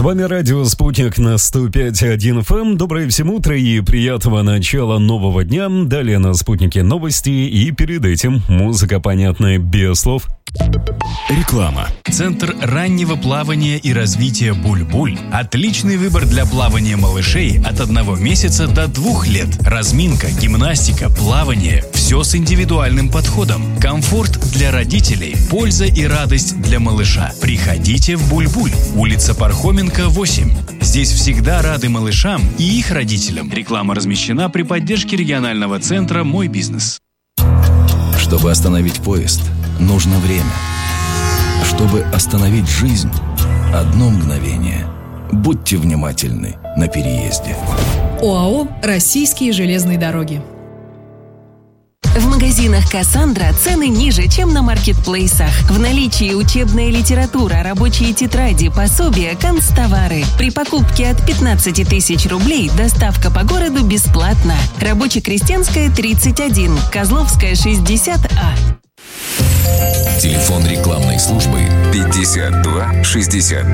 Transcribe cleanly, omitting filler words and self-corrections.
вами радио «Спутник» на 105.1 FM. Доброе всем утро и приятного начала нового дня. Далее на «Спутнике» новости и перед этим музыка, понятная без слов. Реклама. Центр раннего плавания и развития «Буль-Буль». Отличный выбор для плавания малышей от 1 месяца до 2 лет. Разминка, гимнастика, плавание – все с индивидуальным подходом. Комфорт для родителей, польза и радость для малыша. Приходите в «Буль-Буль». Улица Пархоменко, 8. Здесь всегда рады малышам и их родителям. Реклама размещена при поддержке регионального центра «Мой бизнес». Чтобы остановить поезд, нужно время. Чтобы остановить жизнь, 1 мгновение. Будьте внимательны на переезде. ОАО «Российские железные дороги». В магазинах «Кассандра» цены ниже, чем на маркетплейсах. В наличии учебная литература, рабочие тетради, пособия, канцтовары. При покупке от 15 тысяч рублей доставка по городу бесплатна. Рабоче-крестьянская, 31, Козловская, 60А. Телефон рекламной службы 52 60.